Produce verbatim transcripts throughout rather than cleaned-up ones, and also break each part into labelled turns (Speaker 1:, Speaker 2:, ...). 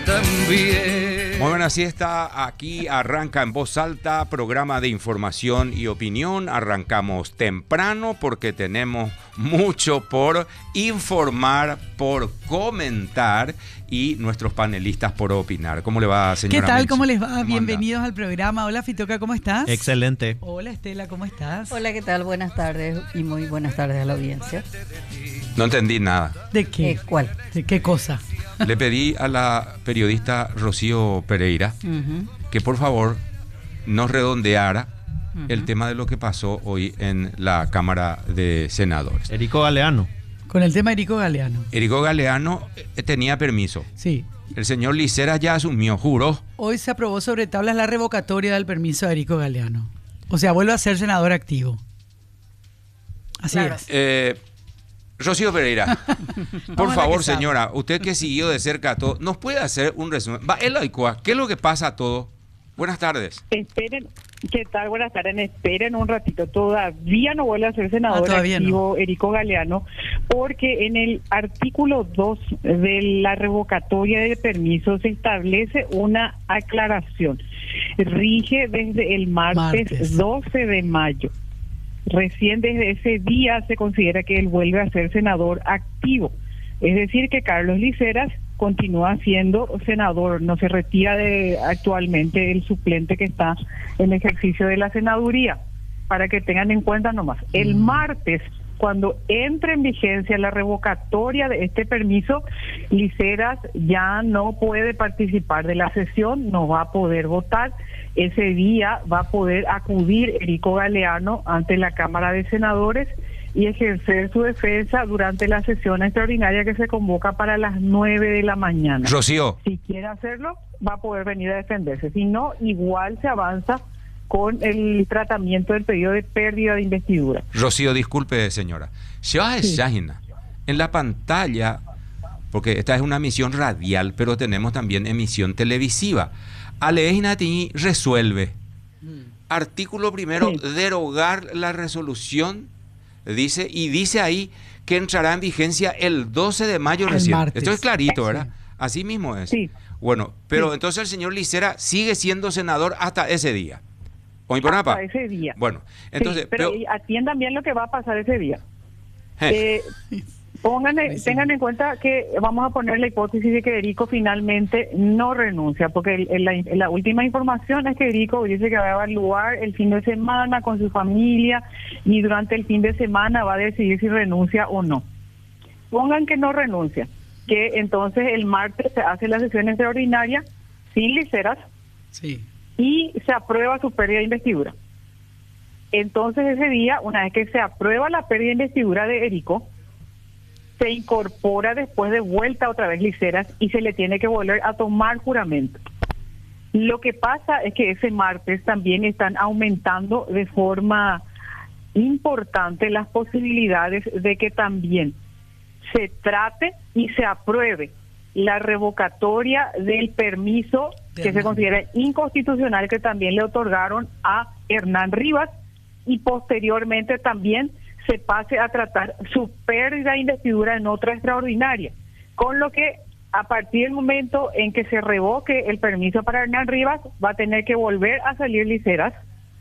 Speaker 1: también.
Speaker 2: Muy buena siesta, aquí arranca En Voz Alta, programa de información y opinión. Arrancamos temprano porque tenemos mucho por informar, por comentar y nuestros panelistas por opinar. ¿Cómo le va, señora
Speaker 3: ¿Qué tal?
Speaker 2: Menchi?
Speaker 3: ¿Cómo les va?
Speaker 2: ¿Cómo
Speaker 3: Bienvenidos
Speaker 2: anda?
Speaker 3: al programa. Hola, Fitoca, ¿cómo estás?
Speaker 4: Excelente.
Speaker 3: Hola, Estela, ¿cómo estás?
Speaker 5: Hola, ¿qué tal? Buenas tardes y muy buenas tardes a la audiencia.
Speaker 2: No entendí nada.
Speaker 3: ¿De qué?
Speaker 5: Eh, ¿Cuál?
Speaker 3: ¿De qué cosa?
Speaker 2: Le pedí a la periodista Rocío Pereira
Speaker 5: Uh-huh.
Speaker 2: que por favor nos redondeara
Speaker 5: Uh-huh.
Speaker 2: el tema de lo que pasó hoy en la Cámara de Senadores.
Speaker 4: Erico Galeano.
Speaker 3: Con el tema de Erico Galeano.
Speaker 2: Erico Galeano eh, tenía permiso.
Speaker 3: Sí.
Speaker 2: El señor Licera ya asumió, juró.
Speaker 3: Hoy se aprobó sobre tablas la revocatoria del permiso de Erico Galeano. O sea, vuelve a ser senador activo. Así
Speaker 5: Claro.
Speaker 3: es.
Speaker 2: Eh, Rocío Pereira, por
Speaker 3: Vamos a la
Speaker 2: favor,
Speaker 3: que sabe.
Speaker 2: señora, usted que siguió de cerca todo, ¿nos puede hacer un resumen? Va, el Oicoa, ¿qué es lo que pasa a todo? Buenas tardes.
Speaker 6: Esperen, ¿qué tal? Buenas tardes. Esperen un ratito. Todavía no vuelve a ser
Speaker 3: Ah,
Speaker 6: senador
Speaker 3: todavía
Speaker 6: activo Erico Galeano, porque en el artículo dos de la revocatoria de permiso se establece una aclaración. Rige desde el martes,
Speaker 3: Martes.
Speaker 6: doce de mayo. Recién desde ese día se considera que él vuelve a ser senador activo. Es decir, que Carlos Liceras continúa siendo senador, no se retira de actualmente el suplente que está en ejercicio de la senaduría, para que tengan en cuenta nomás. El martes, cuando entre en vigencia la revocatoria de este permiso, Liceras ya no puede participar de la sesión, no va a poder votar. Ese día va a poder acudir Erico Galeano ante la Cámara de Senadores y ejercer su defensa durante la sesión extraordinaria que se convoca para las nueve de la mañana.
Speaker 2: Rocío,
Speaker 6: Si quiere hacerlo, va a poder venir a defenderse. Si no, igual se avanza con el tratamiento del pedido de pérdida de investidura.
Speaker 2: Rocío, disculpe, señora. Se va a
Speaker 6: Sí.
Speaker 2: Shahina. En la pantalla, porque esta es una emisión radial, pero tenemos también emisión televisiva. Aleejinati resuelve. Artículo primero,
Speaker 6: Sí.
Speaker 2: derogar la resolución, dice, y dice ahí que entrará en vigencia el doce de mayo
Speaker 3: El
Speaker 2: recién.
Speaker 3: martes.
Speaker 2: Esto es clarito, ¿verdad?
Speaker 3: Sí.
Speaker 2: Así mismo es.
Speaker 6: Sí.
Speaker 2: Bueno, pero
Speaker 6: Sí.
Speaker 2: entonces el señor Licera sigue siendo senador hasta ese día. ¿O Iponapa?
Speaker 6: Hasta ese día.
Speaker 2: Bueno, entonces,
Speaker 6: Sí, pero,
Speaker 2: pero-
Speaker 6: y atiendan bien lo que va a pasar ese día.
Speaker 2: eh,
Speaker 6: Eh, pongan,
Speaker 3: Sí.
Speaker 6: tengan en cuenta que vamos a poner la hipótesis de que Erico finalmente no renuncia, porque el- el- la, la última información es que Erico dice que va a evaluar el fin de semana con su familia y durante el fin de semana va a decidir si renuncia o no. Pongan que no renuncia, que entonces el martes se hace la sesión extraordinaria sin Liceras
Speaker 3: Sí.
Speaker 6: y se aprueba su pérdida de investidura. Entonces ese día, una vez que se aprueba la pérdida de investidura de Erico, se incorpora después de vuelta otra vez Liceras y se le tiene que volver a tomar juramento. Lo que pasa es que ese martes también están aumentando de forma importante las posibilidades de que también se trate y se apruebe la revocatoria del permiso
Speaker 3: De
Speaker 6: que se
Speaker 3: Hernán.
Speaker 6: considera inconstitucional que también le otorgaron a Hernán Rivas, y posteriormente también se pase a tratar su pérdida de investidura en otra extraordinaria, con lo que a partir del momento en que se revoque el permiso para Hernán Rivas va a tener que volver a salir Liceras,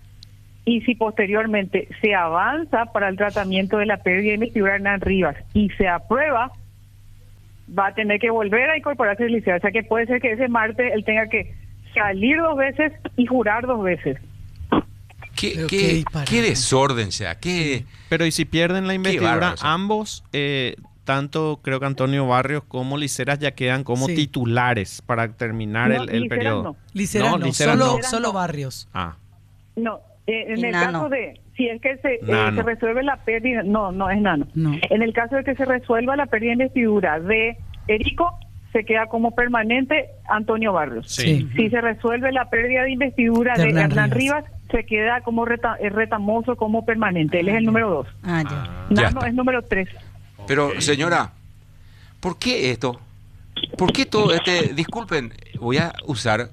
Speaker 6: y si posteriormente se avanza para el tratamiento de la pérdida de investidura de Hernán Rivas y se aprueba, va a tener que volver a incorporarse Liceras. O sea que puede ser que ese martes él tenga que salir dos veces y jurar dos veces.
Speaker 2: ¿Qué,
Speaker 3: Pero
Speaker 2: qué-
Speaker 3: qué disparate.
Speaker 2: qué desorden sea, qué...
Speaker 4: Pero y si pierden la investidura,
Speaker 2: bárbaro eso.
Speaker 4: ambos, eh, tanto creo que Antonio Barrios como Liceras ya quedan como
Speaker 3: Sí.
Speaker 4: titulares para terminar
Speaker 6: No,
Speaker 4: el, el
Speaker 6: Liceras
Speaker 4: periodo.
Speaker 6: no.
Speaker 3: Liceras no,
Speaker 4: Liceras
Speaker 3: solo,
Speaker 4: no.
Speaker 6: Liceras
Speaker 3: solo
Speaker 6: no.
Speaker 3: Barrios.
Speaker 4: Ah,
Speaker 6: No, eh, en
Speaker 5: Y
Speaker 6: el
Speaker 5: Nano.
Speaker 6: caso de, si es que se, eh,
Speaker 4: Nano.
Speaker 6: se resuelve la pérdida, no, no es Nano.
Speaker 3: No.
Speaker 6: En el caso de que se resuelva la pérdida de investidura de Erico, se queda como permanente Antonio Barrios.
Speaker 4: sí.
Speaker 6: Si se resuelve la pérdida de investidura
Speaker 3: De
Speaker 6: de
Speaker 3: Hernán
Speaker 6: Hernán
Speaker 3: Rivas.
Speaker 6: Rivas, se queda como reta- eh, retamoso como permanente. Él es el número dos.
Speaker 5: Ah, ya.
Speaker 4: Ah,
Speaker 2: Ya
Speaker 6: Nano
Speaker 2: está.
Speaker 6: es número tres.
Speaker 2: Pero, señora, ¿por qué esto? ¿Por qué todo este... Disculpen, voy a usar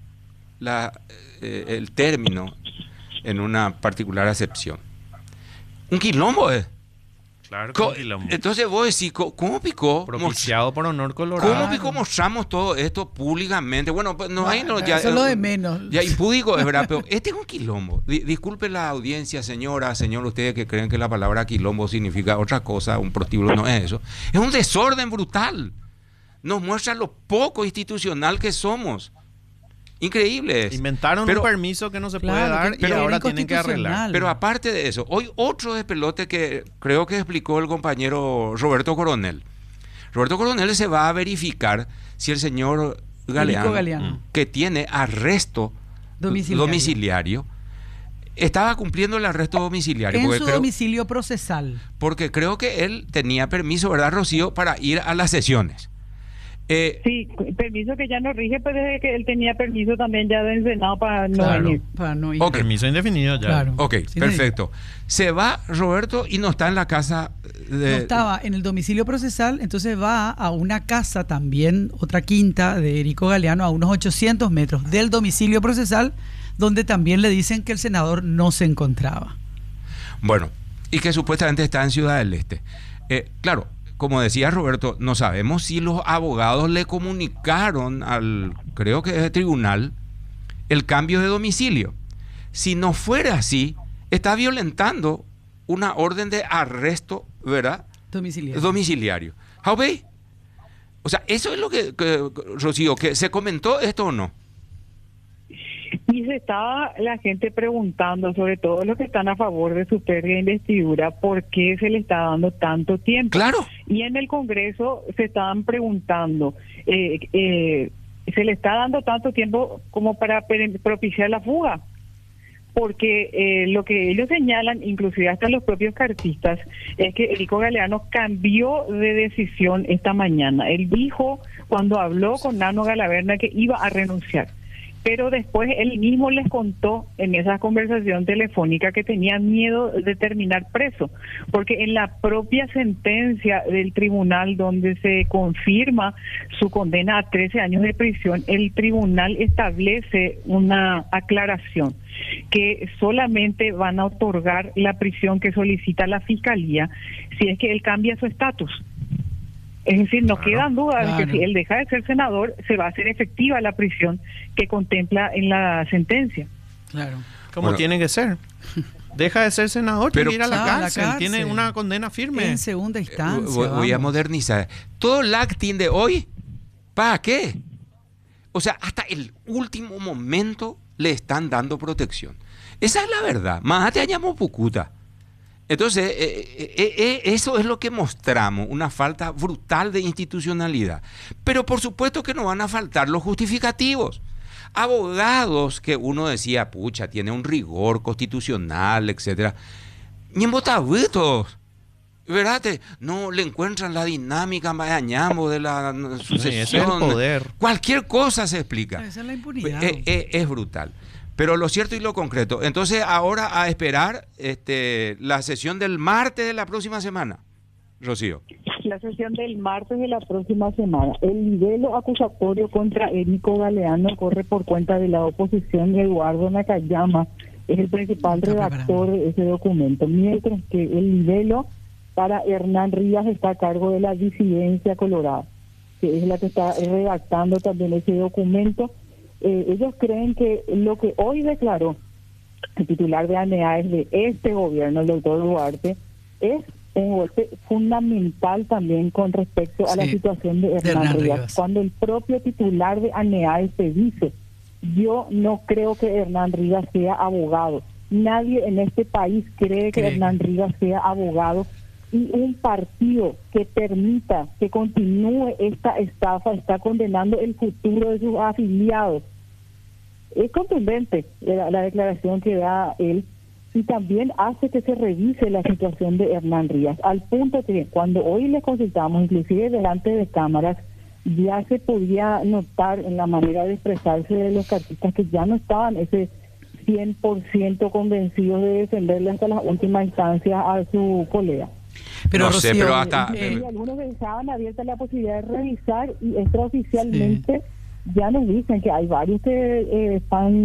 Speaker 2: la, eh, el término en una particular acepción. Un quilombo es.
Speaker 4: Claro,
Speaker 2: Co-
Speaker 4: con quilombo.
Speaker 2: Entonces vos decís, co- ¿cómo picó?
Speaker 4: Propiciado por Honor Colorado.
Speaker 2: ¿Cómo picó mostramos todo esto públicamente? Bueno, pues no hay, no,
Speaker 3: Bueno,
Speaker 2: ya,
Speaker 3: eso es lo de menos.
Speaker 2: Ya impúdico es verdad, pero este es un quilombo. Di- disculpe la audiencia, señora, señor, ustedes que creen que la palabra quilombo significa otra cosa, un prostíbulo no es eso. Es un desorden brutal. Nos muestra lo poco institucional que somos. Increíble es.
Speaker 4: Inventaron
Speaker 2: Pero-
Speaker 4: un permiso que no se puede
Speaker 3: Claro,
Speaker 4: dar
Speaker 3: que-
Speaker 4: y
Speaker 3: pero
Speaker 4: ahora
Speaker 3: era
Speaker 4: tienen que arreglar.
Speaker 3: inconstitucional.
Speaker 2: Pero aparte de eso, hoy otro despelote que creo que explicó el compañero Roberto Coronel. Roberto Coronel se va a verificar si el señor Galeano,
Speaker 3: Galeano.
Speaker 2: que tiene arresto
Speaker 3: Domiciliario.
Speaker 2: domiciliario, estaba cumpliendo el arresto domiciliario.
Speaker 3: En
Speaker 2: Porque
Speaker 3: su
Speaker 2: creo,
Speaker 3: domicilio procesal.
Speaker 2: porque creo que él tenía permiso, ¿verdad, Rocío?, para ir a las sesiones. Eh,
Speaker 6: Sí, permiso que ya no rige, pero desde que él tenía permiso también ya del Senado para no
Speaker 3: Claro,
Speaker 6: venir.
Speaker 3: para no ir.
Speaker 2: Ok.
Speaker 4: Permiso indefinido ya.
Speaker 3: Claro.
Speaker 2: ok,
Speaker 3: Sí,
Speaker 2: perfecto. Se va Roberto y no está en la casa de...
Speaker 3: No estaba en el domicilio procesal, entonces va a una casa también, otra quinta de Erico Galeano, a unos ochocientos metros del domicilio procesal, donde también le dicen que el senador no se encontraba.
Speaker 2: Bueno, y que supuestamente está en Ciudad del Este. Eh, claro, como decía Roberto, no sabemos si los abogados le comunicaron al, creo que es el tribunal, el cambio de domicilio. Si no fuera así, está violentando una orden de arresto, ¿verdad?,
Speaker 3: Domiciliario.
Speaker 2: domiciliario. ¿How ve? O sea, eso es lo que, que, Rocío, que se comentó esto o no.
Speaker 6: Y se estaba la gente preguntando, sobre todo los que están a favor de su pérdida de investidura, por qué se le está dando tanto tiempo.
Speaker 2: Claro.
Speaker 6: Y en el Congreso se estaban preguntando, eh, eh, ¿se le está dando tanto tiempo como para per- propiciar la fuga? Porque eh, lo que ellos señalan, inclusive hasta los propios cartistas, es que Erico Galeano cambió de decisión esta mañana. Él dijo, cuando habló con Nano Galaverna, que iba a renunciar. Pero después él mismo les contó en esa conversación telefónica que tenía miedo de terminar preso, porque en la propia sentencia del tribunal donde se confirma su condena a trece años de prisión, el tribunal establece una aclaración que solamente van a otorgar la prisión que solicita la fiscalía si es que él cambia su estatus. Es decir, no
Speaker 4: Claro,
Speaker 6: quedan dudas de
Speaker 3: claro.
Speaker 6: que si él deja de ser senador, se va a hacer efectiva la prisión que contempla en la sentencia.
Speaker 3: Claro.
Speaker 4: Como
Speaker 2: Bueno.
Speaker 4: tiene que ser. Deja de ser senador,
Speaker 2: Pero-
Speaker 4: tiene que ir a la,
Speaker 3: Ah, a la
Speaker 4: cárcel,
Speaker 3: cárcel.
Speaker 4: tiene una condena firme.
Speaker 3: En segunda instancia.
Speaker 2: Voy, voy a
Speaker 3: vamos.
Speaker 2: modernizar. Todo el acting de hoy, ¿para qué? O sea, hasta el último momento le están dando protección. Esa es la verdad. Más te hallamos pucuta. Entonces, eh, eh, eh, eso es lo que mostramos, una falta brutal de institucionalidad. Pero por supuesto que no van a faltar los justificativos. Abogados que uno decía, pucha, tiene un rigor constitucional, etcétera. Ni en botabutos. ¿Verdad? Te- No le encuentran la dinámica mayañamo de la mm,
Speaker 4: Sí, ese es
Speaker 2: sucesión.
Speaker 4: el poder.
Speaker 2: Cualquier cosa se explica.
Speaker 3: Esa es la impunidad.
Speaker 2: Eh, eh, es brutal. Pero lo cierto y lo concreto. Entonces, ahora a esperar este, la sesión del martes de la próxima semana, Rocío.
Speaker 6: La sesión del martes de la próxima semana. El libelo acusatorio contra Erico Galeano corre por cuenta de la oposición. Eduardo Nakayama es el principal
Speaker 3: Está
Speaker 6: redactor de ese documento, mientras que el libelo para Hernán Rivas está a cargo de la disidencia colorada, que es la que está redactando también ese documento. Eh, ellos creen que lo que hoy declaró el titular de A N E A es de este gobierno, el doctor Duarte, es un golpe fundamental también con respecto a la
Speaker 3: Sí,
Speaker 6: situación de
Speaker 3: de
Speaker 6: Hernán,
Speaker 3: Hernán
Speaker 6: Rivas.
Speaker 3: Rivas.
Speaker 6: Cuando el propio titular de A N E A se dice, yo no creo que Hernán Rivas sea abogado. Nadie en este país cree que
Speaker 3: Cree.
Speaker 6: Hernán Rivas sea abogado, y un partido que permita que continúe esta estafa está condenando el futuro de sus afiliados. Es contundente la, la declaración que da él, y también hace que se revise la situación de Hernán Rivas, al punto que cuando hoy le consultamos, inclusive delante de cámaras, ya se podía notar en la manera de expresarse de los cartistas que ya no estaban ese cien por ciento convencidos de defenderle hasta las últimas instancias a su colega.
Speaker 3: Pero,
Speaker 2: No sé,
Speaker 3: Rocío,
Speaker 2: pero hasta-
Speaker 3: eh,
Speaker 6: Y algunos dejaban abierta la posibilidad de revisar, y extraoficialmente ya nos dicen que hay varios que eh, están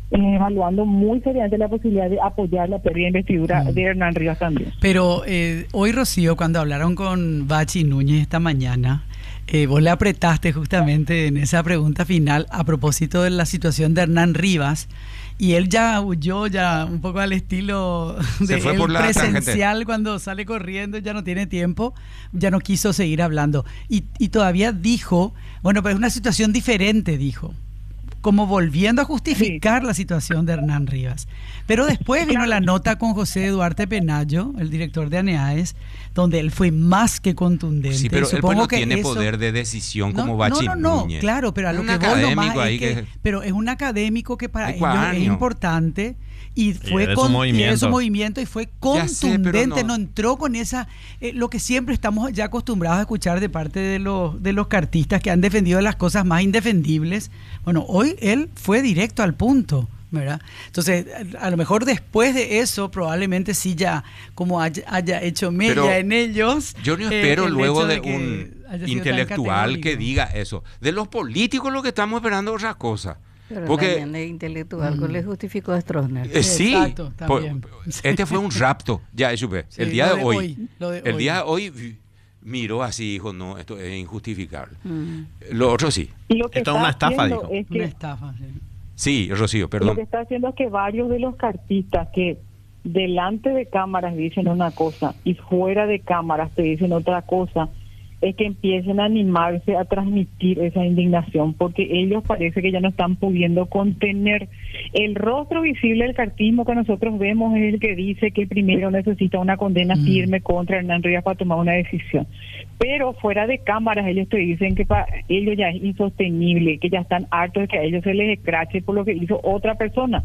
Speaker 6: eh, evaluando muy seriamente la posibilidad de apoyar la pérdida de investidura
Speaker 3: Mm.
Speaker 6: de Hernán Rivas también.
Speaker 3: Pero eh, hoy, Rocío, cuando hablaron con Bachi Núñez esta mañana, eh, vos le apretaste justamente en esa pregunta final a propósito de la situación de Hernán Rivas, y él ya huyó ya un poco al estilo
Speaker 2: Se
Speaker 3: de
Speaker 2: fue
Speaker 3: él
Speaker 2: por la
Speaker 3: presencial, cuando sale corriendo, ya no tiene tiempo, ya no quiso seguir hablando. Y, y todavía dijo, bueno, pero es una situación diferente, dijo, como volviendo a justificar sí. la situación de Hernán Rivas. Pero después vino la nota con José Duarte Penayo, el director de ANEAES, donde él fue más que contundente.
Speaker 2: Sí, pero
Speaker 3: Supongo
Speaker 2: él pues no
Speaker 3: que
Speaker 2: tiene
Speaker 3: eso...
Speaker 2: poder de decisión
Speaker 3: no,
Speaker 2: como Bachi
Speaker 3: No, no, no,
Speaker 2: Núñez.
Speaker 3: claro, pero a lo
Speaker 2: un
Speaker 3: que voy nomás es
Speaker 2: ahí
Speaker 3: que,
Speaker 2: que...
Speaker 3: Pero es un académico que para ellos
Speaker 2: Ecuáneo.
Speaker 3: es importante y fue
Speaker 4: Y de su
Speaker 3: con
Speaker 4: movimiento.
Speaker 3: y de su movimiento y fue
Speaker 2: Ya
Speaker 3: contundente,
Speaker 2: sé, pero
Speaker 3: no.
Speaker 2: no.
Speaker 3: entró con esa eh, lo que siempre estamos ya acostumbrados a escuchar de parte de los de los cartistas que han defendido las cosas más indefendibles. Bueno, hoy él fue directo al punto, ¿verdad? Entonces, a lo mejor después de eso, probablemente sí ya, como haya, haya hecho mella
Speaker 2: Pero
Speaker 3: en ellos.
Speaker 2: Yo no
Speaker 3: eh,
Speaker 2: espero
Speaker 3: el
Speaker 2: luego
Speaker 3: hecho
Speaker 2: de,
Speaker 3: que
Speaker 2: un
Speaker 3: haya sido
Speaker 2: intelectual
Speaker 3: tan
Speaker 2: que
Speaker 3: categórico.
Speaker 2: diga eso. De los políticos lo que estamos esperando es otra cosa.
Speaker 5: Pero
Speaker 2: Porque,
Speaker 5: la intelectual
Speaker 3: Mm.
Speaker 5: que le justificó a Stroessner.
Speaker 2: eh, sí,
Speaker 3: Exacto,
Speaker 2: po-
Speaker 3: también.
Speaker 2: este fue un rapto, ya eso fue.
Speaker 3: Sí,
Speaker 2: el día
Speaker 3: lo
Speaker 2: de
Speaker 3: de
Speaker 2: hoy,
Speaker 3: hoy, lo de
Speaker 2: el
Speaker 3: hoy.
Speaker 2: día de hoy vi- miró así y dijo, no, esto es injustificable.
Speaker 5: Mm.
Speaker 2: Lo otro sí.
Speaker 6: Y lo que
Speaker 4: Esto es
Speaker 6: está
Speaker 4: una estafa,
Speaker 6: haciendo
Speaker 4: dijo.
Speaker 6: es que
Speaker 3: Una estafa. Sí.
Speaker 2: Sí, Rocío,
Speaker 6: Lo
Speaker 2: perdón.
Speaker 6: que está haciendo es que varios de los cartistas que delante de cámaras dicen una cosa y fuera de cámaras te dicen otra cosa, es que empiecen a animarse a transmitir esa indignación, porque ellos parece que ya no están pudiendo contener. El rostro visible del cartismo que nosotros vemos es el que dice que primero necesita una condena
Speaker 3: Mm.
Speaker 6: firme contra Hernán Rivas para tomar una decisión. Pero fuera de cámaras ellos te dicen que para ellos ya es insostenible, que ya están hartos de que a ellos se les escrache por lo que hizo otra persona.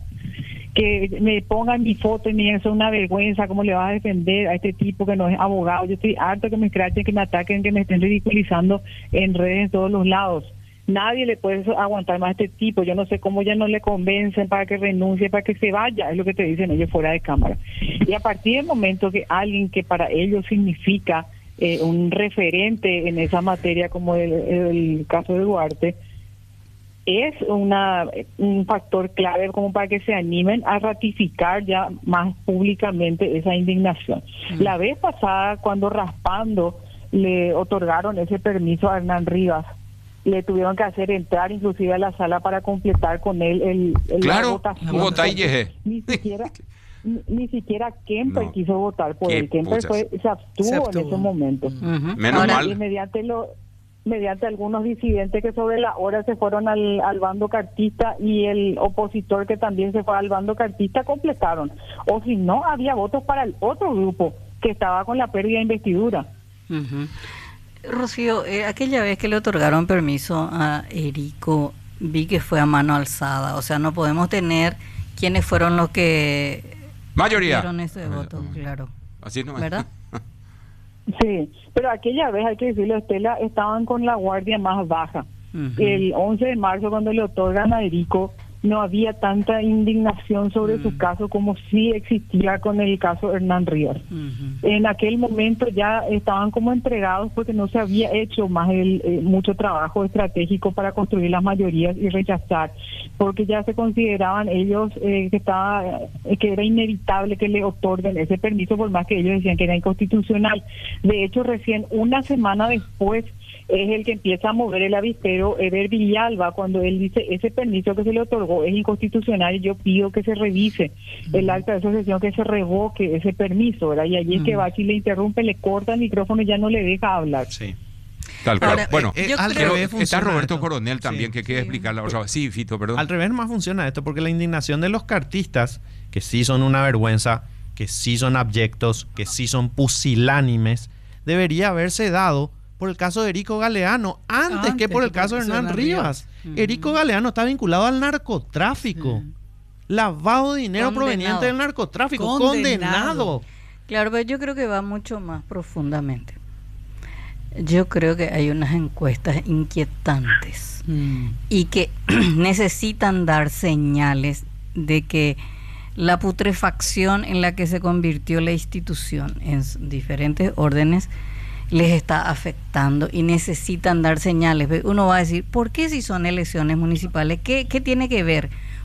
Speaker 6: Que me pongan mi foto y me digan, eso es una vergüenza, ¿cómo le vas a defender a este tipo que no es abogado? Yo estoy harto que me escrachen, que me ataquen, que me estén ridiculizando en redes en todos los lados. Nadie le puede aguantar más a este tipo. Yo no sé cómo ya no le convencen para que renuncie, para que se vaya, es lo que te dicen ellos fuera de cámara. Y a partir del momento que alguien que para ellos significa eh, un referente en esa materia, como el, el caso de Duarte, es una un factor clave como para que se animen a ratificar ya más públicamente esa indignación. Mm. La vez pasada, cuando Raspando le otorgaron ese permiso a Hernán Rivas, le tuvieron que hacer entrar inclusive a la sala para completar con él el, el
Speaker 2: Claro,
Speaker 6: la votación.
Speaker 2: vota y llegué.
Speaker 6: Ni siquiera ni, ni siquiera Kemper
Speaker 2: No.
Speaker 6: quiso votar por
Speaker 2: Qué
Speaker 6: él. Kemper
Speaker 2: puchas.
Speaker 6: fue, se abstuvo,
Speaker 3: Se
Speaker 6: en
Speaker 3: abstuvo.
Speaker 6: ese momento.
Speaker 5: Ujú.
Speaker 2: Menos
Speaker 5: Ahora,
Speaker 2: mal.
Speaker 6: Y mediante lo mediante algunos disidentes que sobre la hora se fueron al, al bando cartista y el opositor que también se fue al bando cartista completaron. O si no, había votos para el otro grupo que estaba con la pérdida de investidura.
Speaker 5: Ujú. Rocío, eh, aquella vez que le otorgaron permiso a Erico, vi que fue a mano alzada. O sea, no podemos tener quiénes fueron los que
Speaker 2: Mayoría.
Speaker 5: dieron ese voto, claro.
Speaker 2: Así no es.
Speaker 5: ¿Verdad?
Speaker 6: Sí, pero aquella vez, hay que decirlo, Estela, estaban con la guardia más baja.
Speaker 5: Ujú.
Speaker 6: El once de marzo, cuando le otorgan a Erico, no había tanta indignación sobre
Speaker 5: Mm.
Speaker 6: su caso como sí existía con el caso Hernán Rivas.
Speaker 5: Ujú.
Speaker 6: En aquel momento ya estaban como entregados porque no se había hecho más el, eh, mucho trabajo estratégico para construir las mayorías y rechazar, porque ya se consideraban ellos eh, que estaba eh, que era inevitable que le otorguen ese permiso, por más que ellos decían que era inconstitucional. De hecho, recién una semana después es el que empieza a mover el avispero Eber Villalba, cuando él dice ese permiso que se le otorgó es inconstitucional y yo pido que se revise el acta de asociación, que se revoque ese permiso, ¿verdad? Y allí es que Bachi le interrumpe, le corta el micrófono y ya no le deja hablar.
Speaker 4: Sí.
Speaker 2: Tal cual.
Speaker 5: Ahora,
Speaker 2: bueno,
Speaker 4: eh,
Speaker 5: yo
Speaker 4: al
Speaker 5: creo-
Speaker 4: revés
Speaker 2: está
Speaker 4: funciona
Speaker 2: Roberto
Speaker 4: esto.
Speaker 2: Coronel también
Speaker 4: Sí.
Speaker 2: que quiere
Speaker 5: Sí.
Speaker 2: explicar la otra. Sí, Fito, perdón.
Speaker 4: Al revés más funciona esto, porque la indignación de los cartistas, que sí son una vergüenza, que sí son abyectos, que sí son pusilánimes, debería haberse dado por el caso de Erico Galeano, antes,
Speaker 3: Antes
Speaker 4: que por el
Speaker 3: que por
Speaker 4: caso de
Speaker 3: el caso de
Speaker 4: Hernán
Speaker 3: Hernán
Speaker 4: Rivas.
Speaker 5: Rivas.
Speaker 4: Erico Galeano está vinculado al narcotráfico.
Speaker 3: Sí.
Speaker 4: Lavado de dinero
Speaker 5: Condenado.
Speaker 4: proveniente del narcotráfico.
Speaker 3: Condenado.
Speaker 4: Condenado.
Speaker 5: Claro, pero yo creo que va mucho más profundamente. Yo creo que hay unas encuestas inquietantes
Speaker 3: Mm.
Speaker 5: y que necesitan dar señales de que la putrefacción en la que se convirtió la institución en s- diferentes órdenes les está afectando y necesitan dar señales. Ve, uno va a decir, ¿por qué si son elecciones municipales? ¿Qué, qué tiene que ver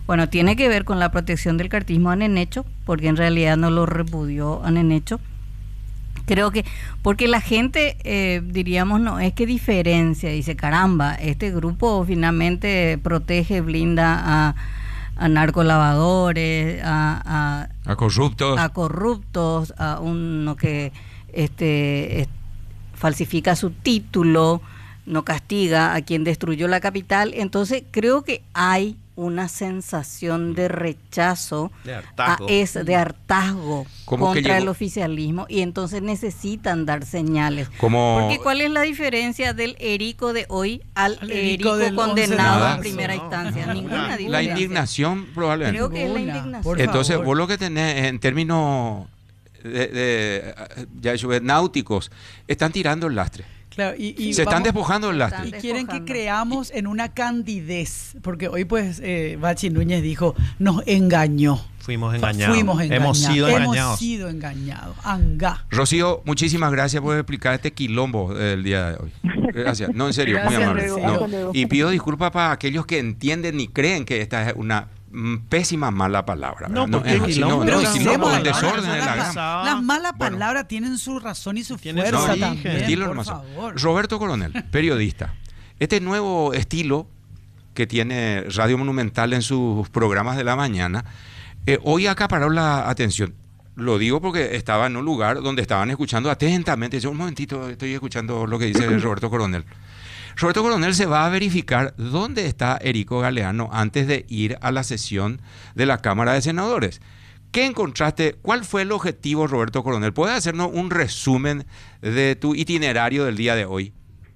Speaker 5: Bueno, tiene que ver con la protección del cartismo a Nenecho, porque en realidad no lo repudió a Nenecho. Creo que, porque la gente, eh, diríamos, no, es que diferencia, dice, caramba, este grupo finalmente protege, blinda a, a narcolavadores, a,
Speaker 2: a, a corruptos,
Speaker 5: a corruptos, a uno que este, es, falsifica su título, no castiga a quien destruyó la capital. Entonces creo que hay una sensación de rechazo,
Speaker 4: de hartazgo,
Speaker 5: a es, de hartazgo contra el oficialismo, y entonces necesitan dar señales.
Speaker 2: Como...
Speaker 5: Porque ¿cuál es la diferencia del Erico de hoy al, al Erico, Erico
Speaker 3: condenado
Speaker 5: en primera no, instancia? No, Ninguna diferencia.
Speaker 2: La indignación probablemente.
Speaker 5: Creo que es la indignación.
Speaker 2: Entonces favor. Vos lo que tenés en términos de, de, ya de náuticos, están tirando el lastre.
Speaker 3: Claro, y, y
Speaker 2: se
Speaker 3: vamos,
Speaker 2: están despojando el lastre.
Speaker 3: Y quieren que creamos en una candidez, porque hoy pues eh, Bachi Núñez dijo, nos engañó.
Speaker 4: Fuimos engañados.
Speaker 3: Fuimos engañados.
Speaker 4: Hemos sido
Speaker 3: Hemos
Speaker 4: engañados.
Speaker 3: Hemos sido engañados. Anga.
Speaker 2: Rocío, muchísimas gracias por explicar este quilombo del día de hoy. Gracias. No, en serio,
Speaker 3: gracias,
Speaker 2: muy amable.
Speaker 3: Luego,
Speaker 2: no. Y pido disculpas para aquellos que entienden y creen que esta es una pésima mala palabra.
Speaker 4: No,
Speaker 2: no,
Speaker 4: porque
Speaker 2: es, no,
Speaker 3: pero
Speaker 2: no,
Speaker 3: si
Speaker 2: quilombo,
Speaker 3: no,
Speaker 2: el desorden
Speaker 3: no,
Speaker 2: de la gran.
Speaker 3: Las malas
Speaker 2: bueno,
Speaker 3: palabras tienen su razón y su
Speaker 4: tiene
Speaker 3: fuerza
Speaker 4: su
Speaker 3: también,
Speaker 2: estilo
Speaker 3: por
Speaker 2: hermoso.
Speaker 3: favor.
Speaker 2: Roberto Coronel, periodista. Este nuevo estilo que tiene Radio Monumental en sus programas de la mañana, eh, hoy acaparó la atención. Lo digo porque estaba en un lugar donde estaban escuchando atentamente. Yo, un momentito, estoy escuchando lo que dice Roberto Coronel. Roberto Coronel se va a verificar dónde está Erico Galeano antes de ir a la sesión de la Cámara de Senadores. ¿Qué encontraste? ¿Cuál fue el objetivo, Roberto Coronel? ¿Puedes hacernos un resumen de tu itinerario del día de hoy?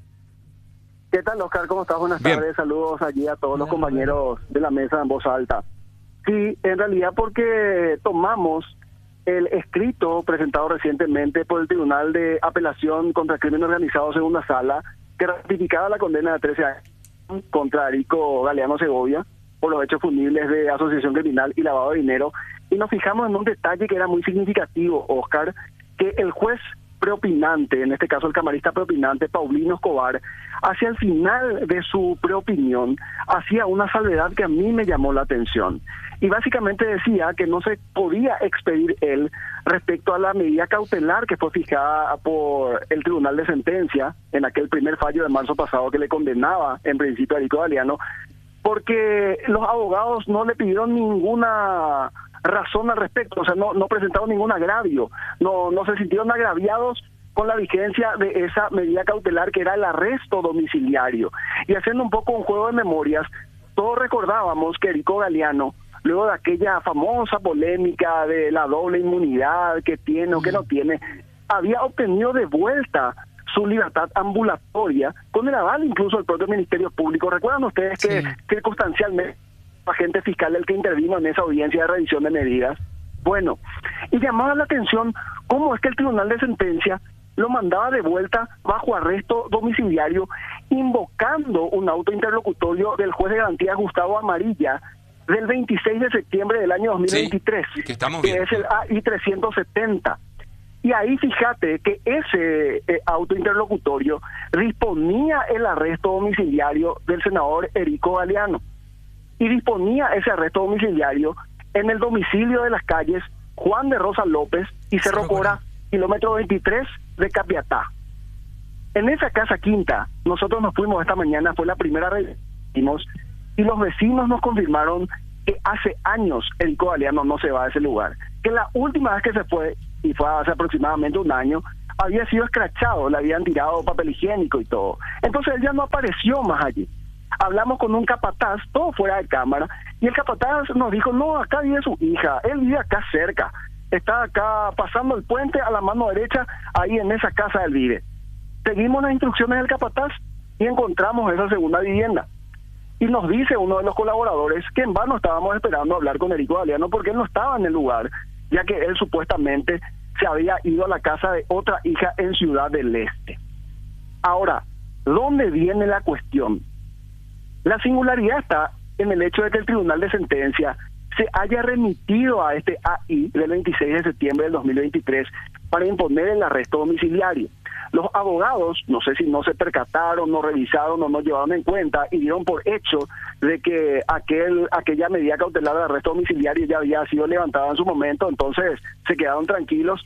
Speaker 1: ¿Qué tal, Oscar? ¿Cómo estás? Buenas
Speaker 2: Bien.
Speaker 1: tardes. Saludos allí a todos los compañeros de la mesa en voz alta. Sí, en realidad porque tomamos el escrito presentado recientemente por el Tribunal de Apelación contra el Crimen Organizado Segunda Sala, que ratificaba la condena de trece años contra Erico Galeano Segovia por los hechos punibles de asociación criminal y lavado de dinero, y nos fijamos en un detalle que era muy significativo, Oscar, que el juez preopinante, en este caso el camarista preopinante Paulino Escobar, hacia el final de su preopinión hacía una salvedad que a mí me llamó la atención, y básicamente decía que no se podía expedir él respecto a la medida cautelar que fue fijada por el Tribunal de Sentencia en aquel primer fallo de marzo pasado que le condenaba en principio a Erico Galeano, porque los abogados no le pidieron ninguna razón al respecto, o sea, no, no presentaron ningún agravio, no, no se sintieron agraviados con la vigencia de esa medida cautelar que era el arresto domiciliario. Y haciendo un poco un juego de memorias, todos recordábamos que Erico Galeano, luego de aquella famosa polémica de la doble inmunidad que tiene o que no tiene, había obtenido de vuelta su libertad ambulatoria con el aval incluso del propio Ministerio Público. ¿Recuerdan ustedes que sí, circunstancialmente agente fiscal el que intervino en esa audiencia de revisión de medidas? Bueno, y llamaba la atención cómo es que el Tribunal de Sentencia lo mandaba de vuelta bajo arresto domiciliario, invocando un auto interlocutorio del juez de garantía Gustavo Amarilla del veintiséis de septiembre del año dos mil veintitrés,
Speaker 2: sí, que, estamos
Speaker 1: que es el A I trescientos setenta. Y ahí fíjate que ese eh, auto interlocutorio disponía el arresto domiciliario del senador Erico Galeano, y disponía ese arresto domiciliario en el domicilio de las calles Juan de Rosa López y Cerro Cora, kilómetro veintitrés de Capiatá. En esa casa quinta, nosotros nos fuimos esta mañana, fue la primera vez que vimos, y los vecinos nos confirmaron que hace años Erico Galeano no se va a ese lugar, que la última vez que se fue, y fue hace aproximadamente un año, había sido escrachado, le habían tirado papel higiénico y todo. Entonces él ya no apareció más allí. Hablamos con un capataz, todo fuera de cámara, y el capataz nos dijo, no, acá vive su hija, él vive acá cerca, está acá pasando el puente a la mano derecha, ahí en esa casa él vive. Seguimos las instrucciones del capataz y encontramos esa segunda vivienda. Y nos dice uno de los colaboradores que en vano estábamos esperando hablar con Erico Galeano porque él no estaba en el lugar, ya que él supuestamente se había ido a la casa de otra hija en Ciudad del Este. Ahora, ¿dónde viene la cuestión? La singularidad está en el hecho de que el Tribunal de Sentencia se haya remitido a este A I del veintiséis de septiembre del dos mil veintitrés para imponer el arresto domiciliario. Los abogados, no sé si no se percataron, no revisaron o no llevaron en cuenta y dieron por hecho de que aquel aquella medida cautelar de arresto domiciliario ya había sido levantada en su momento, entonces se quedaron tranquilos.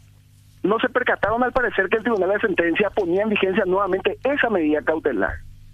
Speaker 1: No se percataron al parecer que el Tribunal de Sentencia ponía en vigencia nuevamente esa medida cautelar,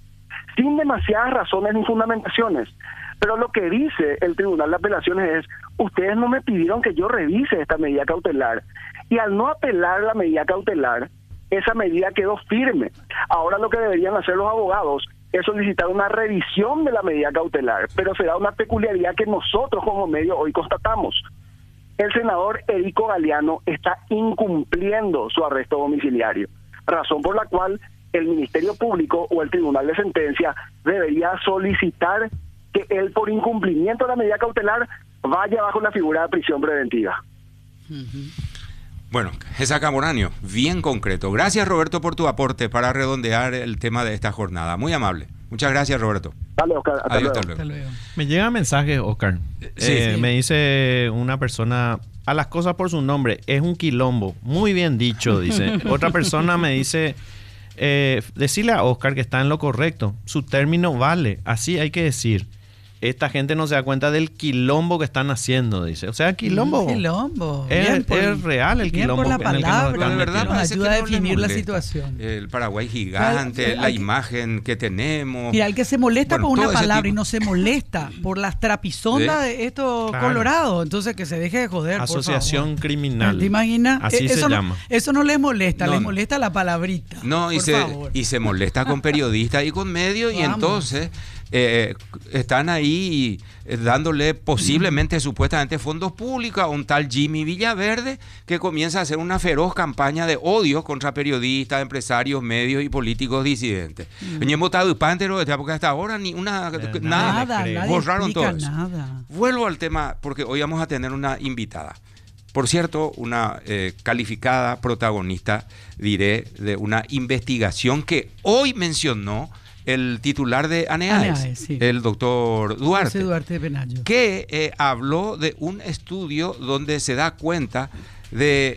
Speaker 1: sin demasiadas razones ni fundamentaciones. Pero lo que dice el Tribunal de Apelaciones es, ustedes no me pidieron que yo revise esta medida cautelar, y al no apelar la medida cautelar, esa medida quedó firme. Ahora lo que deberían hacer los abogados es solicitar una revisión de la medida cautelar, pero será una peculiaridad que nosotros como medio hoy constatamos. El senador Erico Galeano está incumpliendo su arresto domiciliario, razón por la cual el Ministerio Público o el Tribunal de Sentencia debería solicitar que él, por incumplimiento de la medida cautelar, vaya bajo la figura de prisión preventiva.
Speaker 2: Uh-huh. Bueno, Jesús Camoranio, bien concreto. Gracias, Roberto, por tu aporte para redondear el tema de esta jornada. Muy amable. Muchas gracias, Roberto.
Speaker 1: Dale, Oscar. Hasta
Speaker 2: Adiós,
Speaker 1: luego.
Speaker 2: hasta luego.
Speaker 3: Hasta luego.
Speaker 4: Me llega mensaje, Oscar.
Speaker 2: Sí,
Speaker 4: Eh,
Speaker 3: sí.
Speaker 4: Me dice una persona, a las cosas por su nombre, es un quilombo. Muy bien dicho, dice. Otra persona me dice, eh, decirle a Oscar que está en lo correcto. Su término vale, así hay que decir. Esta gente no se da cuenta del quilombo que están haciendo, dice. O sea, quilombo.
Speaker 3: Un quilombo.
Speaker 4: Es,
Speaker 3: Bien por-
Speaker 4: es real el
Speaker 3: bien
Speaker 4: quilombo
Speaker 3: por la
Speaker 4: en el que nos
Speaker 3: palabra,
Speaker 2: Pero de
Speaker 4: están
Speaker 2: verdad
Speaker 3: nos
Speaker 4: metiendo.
Speaker 2: parece
Speaker 3: ayuda
Speaker 2: que
Speaker 3: a
Speaker 2: no les
Speaker 3: definir la
Speaker 2: molesta.
Speaker 3: situación.
Speaker 2: El Paraguay gigante,
Speaker 3: Claro,
Speaker 2: la
Speaker 3: hay-
Speaker 2: imagen que tenemos.
Speaker 3: Mira, el que se molesta
Speaker 2: Bueno,
Speaker 3: por una
Speaker 2: todo ese
Speaker 3: palabra
Speaker 2: tipo.
Speaker 3: y no se molesta por las trapisondas
Speaker 2: ¿Sí?
Speaker 3: de estos
Speaker 4: Claro.
Speaker 3: colorados, entonces que se deje de joder. por
Speaker 4: Asociación
Speaker 3: favor.
Speaker 4: criminal.
Speaker 3: ¿Te imaginas?
Speaker 4: Así
Speaker 3: Eh,
Speaker 4: se
Speaker 3: eso no,
Speaker 4: llama.
Speaker 3: Eso no les molesta,
Speaker 2: No,
Speaker 3: les
Speaker 2: no.
Speaker 3: molesta la palabrita.
Speaker 2: No, y
Speaker 3: por
Speaker 2: se,
Speaker 3: favor.
Speaker 2: y se molesta con periodistas y con medios, y
Speaker 3: Vamos.
Speaker 2: entonces eh, están ahí eh, dándole posiblemente, supuestamente, fondos públicos a un tal Jimmy Villaverde, que comienza a hacer una feroz campaña de odio contra periodistas, empresarios, medios y políticos disidentes. Venían votado y pántero desde época hasta ahora, ni una,
Speaker 4: Eh,
Speaker 2: nada.
Speaker 3: Nada,
Speaker 4: cree.
Speaker 3: nadie
Speaker 2: Borraron
Speaker 3: explica
Speaker 2: todo eso.
Speaker 3: nada.
Speaker 2: Vuelvo al tema, porque hoy vamos a tener una invitada. Por cierto, una eh, calificada protagonista, diré, de una investigación que hoy mencionó el titular de ANEAES,
Speaker 3: ANEAES, sí.
Speaker 2: el doctor Duarte,
Speaker 3: José Duarte Penayo.
Speaker 2: que eh, habló de un estudio donde se da cuenta de,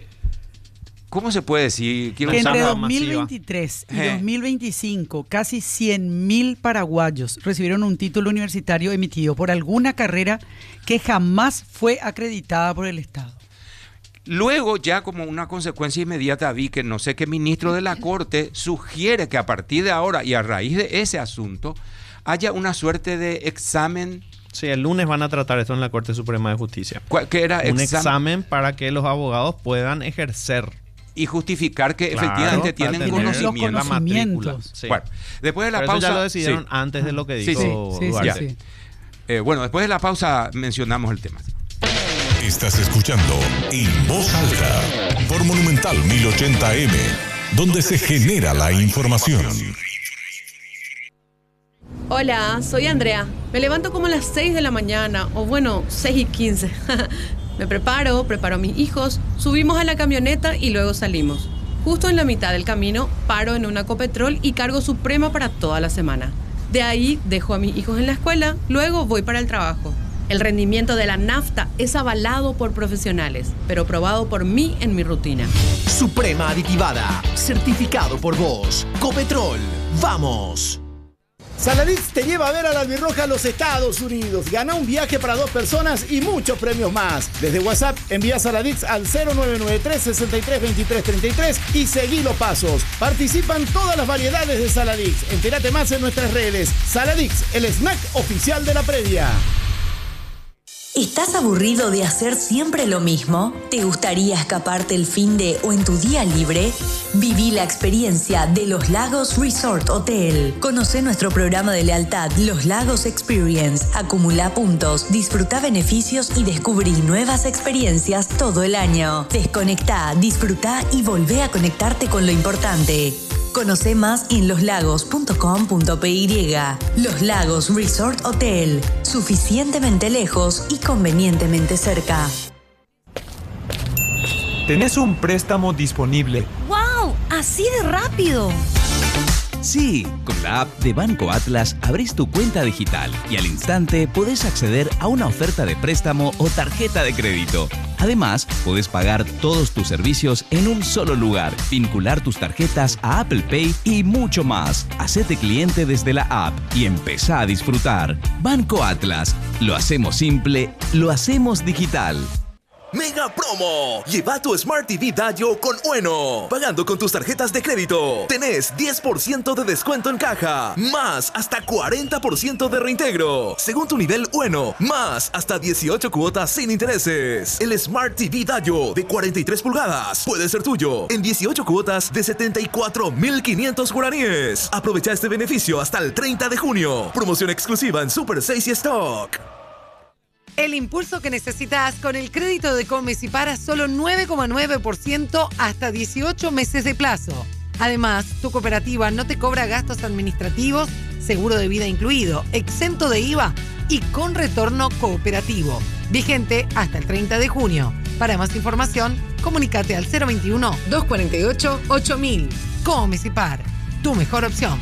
Speaker 2: ¿cómo se puede decir? Quiero
Speaker 3: Que
Speaker 2: usar
Speaker 3: entre
Speaker 4: Una
Speaker 3: dos mil
Speaker 4: masiva.
Speaker 3: veintitrés y
Speaker 2: Eh.
Speaker 3: dos mil veinticinco, casi cien mil paraguayos recibieron un título universitario emitido por alguna carrera que jamás fue acreditada por el Estado.
Speaker 2: Luego, ya como una consecuencia inmediata, vi que no sé qué ministro de la Corte sugiere que a partir de ahora y a raíz de ese asunto haya una suerte de examen.
Speaker 4: Sí, el lunes van a tratar esto en la Corte Suprema de Justicia.
Speaker 2: ¿Cuál- que era
Speaker 4: Un
Speaker 2: examen?
Speaker 4: examen para que los abogados puedan ejercer.
Speaker 2: Y justificar que
Speaker 4: Claro,
Speaker 2: efectivamente
Speaker 4: para
Speaker 2: tienen
Speaker 4: tener
Speaker 2: conocimiento.
Speaker 3: los
Speaker 4: la matrícula.
Speaker 3: conocimientos.
Speaker 4: Sí.
Speaker 2: Bueno, después de la
Speaker 4: Pero eso
Speaker 2: pausa.
Speaker 4: ya lo decidieron
Speaker 2: sí.
Speaker 4: antes de lo que
Speaker 2: Sí,
Speaker 4: dijo
Speaker 2: sí,
Speaker 3: Sí, sí,
Speaker 4: Duarte.
Speaker 3: sí.
Speaker 2: Eh, bueno, después de la pausa mencionamos el tema.
Speaker 7: Estás escuchando En Voz Alta por Monumental mil ochenta M, donde se genera la información.
Speaker 8: Hola, soy Andrea. Me levanto como a las seis de la mañana, o bueno, seis y quince. Me preparo, preparo a mis hijos, subimos a la camioneta y luego salimos. Justo en la mitad del camino, paro en una Copetrol y cargo Suprema para toda la semana. De ahí dejo a mis hijos en la escuela, luego voy para el trabajo. El rendimiento de la nafta es avalado por profesionales, pero probado por mí en mi rutina.
Speaker 9: Suprema aditivada, certificado por vos. Copetrol, ¡vamos!
Speaker 10: Saladix te lleva a ver a la albirroja a los Estados Unidos. Gana un viaje para dos personas y muchos premios más. Desde WhatsApp envía Saladix al cero nueve nueve tres, sesenta y tres, veintitrés, treinta y tres y seguí los pasos. Participan todas las variedades de Saladix. Entérate más en nuestras redes. Saladix, el snack oficial de la previa.
Speaker 11: ¿Estás aburrido de hacer siempre lo mismo? ¿Te gustaría escaparte el finde o en tu día libre? Viví la experiencia de Los Lagos Resort Hotel. Conoce nuestro programa de lealtad Los Lagos Experience. Acumula puntos, disfruta beneficios y descubrí nuevas experiencias todo el año. Desconectá, disfruta y volvé a conectarte con lo importante. Conoce más en loslagos punto com punto p y. Los Lagos Resort Hotel. Suficientemente lejos y convenientemente cerca.
Speaker 12: Tenés un préstamo disponible.
Speaker 13: ¡Wow! ¡Así de rápido!
Speaker 12: Sí, con la app de Banco Atlas abrís tu cuenta digital y al instante podés acceder a una oferta de préstamo o tarjeta de crédito. Además, podés pagar todos tus servicios en un solo lugar, vincular tus tarjetas a Apple Pay y mucho más. Hacete cliente desde la app y empezá a disfrutar. Banco Atlas. Lo hacemos simple, lo hacemos digital.
Speaker 9: Mega Promo. Lleva tu Smart T V Dayo con Ueno. Pagando con tus tarjetas de crédito. Tenés diez por ciento de descuento en caja. Más hasta cuarenta por ciento de reintegro. Según tu nivel Ueno. Más hasta dieciocho cuotas sin intereses. El Smart T V Dayo de cuarenta y tres pulgadas puede ser tuyo en dieciocho cuotas de setenta y cuatro mil quinientos guaraníes. Aprovecha este beneficio hasta el treinta de junio. Promoción exclusiva en Super seis y Stock.
Speaker 13: El impulso que necesitas con el crédito de Comecipar a solo nueve coma nueve por ciento hasta dieciocho meses de plazo. Además, tu cooperativa no te cobra gastos administrativos, seguro de vida incluido, exento de I V A y con retorno cooperativo. Vigente hasta el treinta de junio. Para más información, comunícate al cero veintiuno, doscientos cuarenta y ocho, ocho mil. Comecipar, tu mejor opción.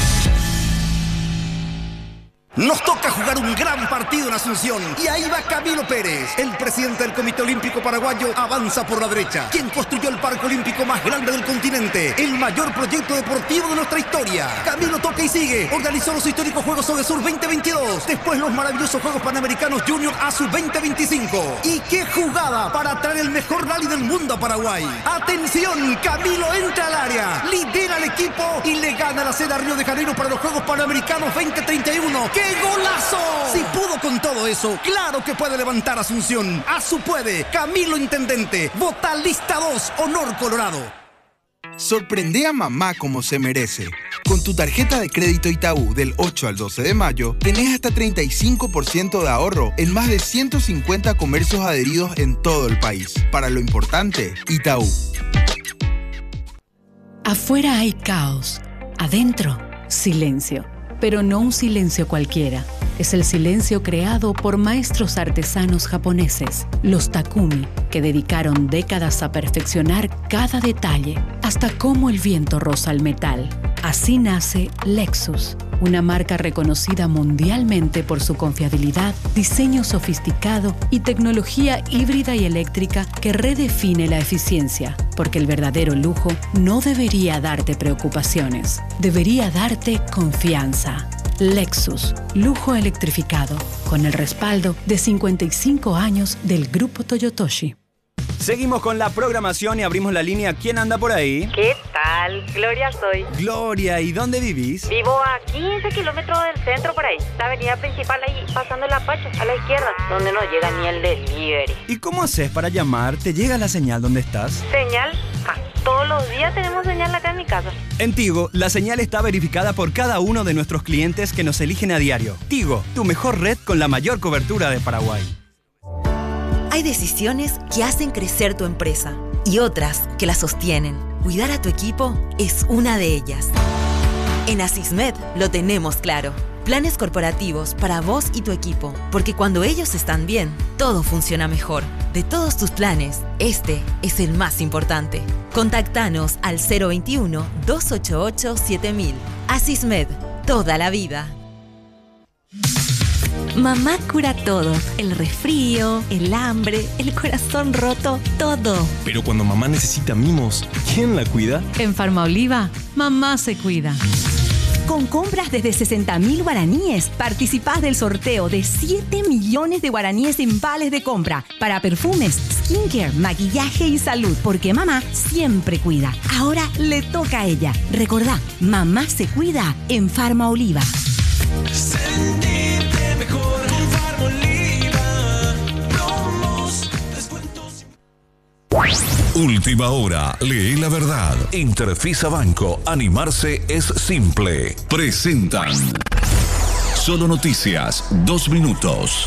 Speaker 14: Nos toca jugar un gran partido en Asunción y ahí va Camilo Pérez. El presidente del Comité Olímpico Paraguayo avanza por la derecha, quien construyó el parque olímpico más grande del continente, el mayor proyecto deportivo de nuestra historia. Camilo toca y sigue. Organizó los históricos Juegos Odesur veinte veintidós, después los maravillosos Juegos Panamericanos Junior ASU veinte veinticinco. Y qué jugada para traer el mejor rally del mundo a Paraguay. Atención, Camilo entra al área, lidera al equipo y le gana la sede a Río de Janeiro para los Juegos Panamericanos veinte treinta y uno. ¡Qué golazo! Si pudo con todo eso, claro que puede levantar Asunción. ASU puede. Camilo Intendente. Vota lista dos, Honor Colorado.
Speaker 15: Sorprende a mamá como se merece. Con tu tarjeta de crédito Itaú del ocho al doce de mayo, tenés hasta treinta y cinco por ciento de ahorro en más de ciento cincuenta comercios adheridos en todo el país. Para lo importante, Itaú.
Speaker 16: Afuera hay caos. Adentro, silencio. Pero no un silencio cualquiera. Es el silencio creado por maestros artesanos japoneses, los Takumi, que dedicaron décadas a perfeccionar cada detalle, hasta cómo el viento roza el metal. Así nace Lexus, una marca reconocida mundialmente por su confiabilidad, diseño sofisticado y tecnología híbrida y eléctrica que redefine la eficiencia, porque el verdadero lujo no debería darte preocupaciones, debería darte confianza. Lexus, lujo electrificado, con el respaldo de cincuenta y cinco años del Grupo Toyotoshi.
Speaker 17: Seguimos con la programación y abrimos la línea. ¿Quién anda por ahí?
Speaker 18: ¿Qué tal? Gloria soy.
Speaker 17: Gloria, ¿y dónde vivís?
Speaker 18: Vivo a quince kilómetros del centro por ahí. La avenida principal ahí, pasando el Apache, a la izquierda, donde no llega ni el delivery.
Speaker 17: ¿Y cómo haces para llamar? ¿Te llega la señal donde estás?
Speaker 18: ¿Señal? Ah, todos los días tenemos señal acá en mi casa.
Speaker 17: En Tigo, la señal está verificada por cada uno de nuestros clientes que nos eligen a diario. Tigo, tu mejor red con la mayor cobertura de Paraguay.
Speaker 19: Hay decisiones que hacen crecer tu empresa y otras que la sostienen. Cuidar a tu equipo es una de ellas. En Asismed lo tenemos claro. Planes corporativos para vos y tu equipo, porque cuando ellos están bien, todo funciona mejor. De todos tus planes, este es el más importante. Contactanos al cero veintiuno, doscientos ochenta y ocho, siete mil. Asismed, toda la vida.
Speaker 11: Mamá cura todo, el resfrío, el hambre, el corazón roto, todo.
Speaker 20: Pero cuando mamá necesita mimos, ¿quién la cuida?
Speaker 16: En Farmaoliva, mamá se cuida.
Speaker 11: Con compras desde sesenta mil guaraníes, participás del sorteo de siete millones de guaraníes en vales de compra para perfumes, skincare, maquillaje y salud, porque mamá siempre cuida. Ahora le toca a ella. Recordá, mamá se cuida en Farmaoliva.
Speaker 9: Sentirte mejor con Farmaoliva. Promos, descuentos.
Speaker 7: Última hora, lee la verdad. Interfisa Banco, animarse es simple. Presentan Solo Noticias, dos minutos.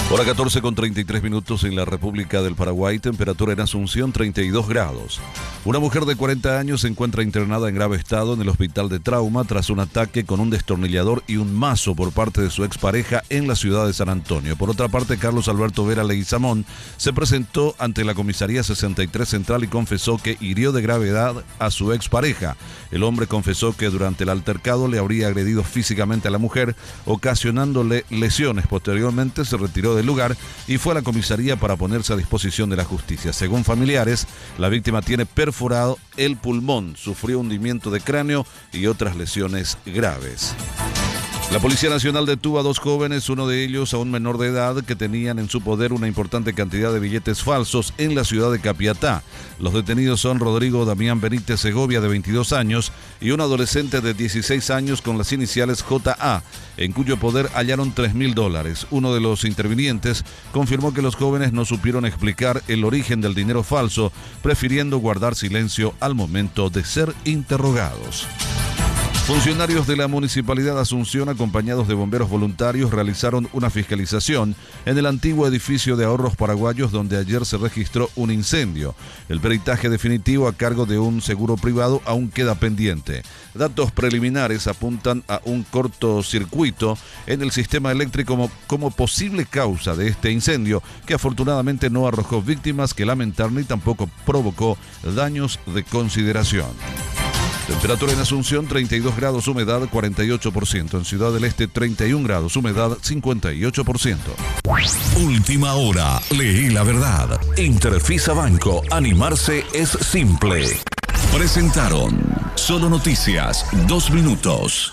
Speaker 21: Hora catorce con treinta y tres minutos en la República del Paraguay, temperatura en Asunción treinta y dos grados. Una mujer de cuarenta años se encuentra internada en grave estado en el hospital de trauma tras un ataque con un destornillador y un mazo por parte de su expareja en la ciudad de San Antonio. Por otra parte, Carlos Alberto Vera Leguizamón se presentó ante la comisaría sesenta y tres Central y confesó que hirió de gravedad a su expareja. El hombre confesó que durante el altercado le habría agredido físicamente a la mujer, ocasionándole lesiones. Posteriormente se retiró del lugar y fue a la comisaría para ponerse a disposición de la justicia. Según familiares, la víctima tiene perforado el pulmón, sufrió hundimiento de cráneo y otras lesiones graves. La Policía Nacional detuvo a dos jóvenes, uno de ellos a un menor de edad, que tenían en su poder una importante cantidad de billetes falsos en la ciudad de Capiatá. Los detenidos son Rodrigo Damián Benítez Segovia, de veintidós años, y un adolescente de dieciséis años con las iniciales J A, en cuyo poder hallaron tres mil dólares. Uno de los intervinientes confirmó que los jóvenes no supieron explicar el origen del dinero falso, prefiriendo guardar silencio al momento de ser interrogados. Funcionarios de la Municipalidad de Asunción, acompañados de bomberos voluntarios, realizaron una fiscalización en el antiguo edificio de ahorros paraguayos donde ayer se registró un incendio. El peritaje definitivo a cargo de un seguro privado aún queda pendiente. Datos preliminares apuntan a un cortocircuito en el sistema eléctrico como, como posible causa de este incendio, que afortunadamente no arrojó víctimas que lamentar ni tampoco provocó daños de consideración. Temperatura en Asunción treinta y dos grados, humedad cuarenta y ocho por ciento. En Ciudad del Este treinta y un grados, humedad cincuenta y ocho por ciento.
Speaker 7: Última hora, leí la verdad. Interfisa Banco, animarse es simple. Presentaron Solo Noticias, dos minutos.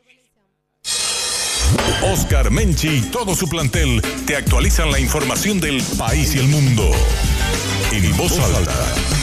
Speaker 7: Oscar Menchi y todo su plantel te actualizan la información del país y el mundo. En voz alta.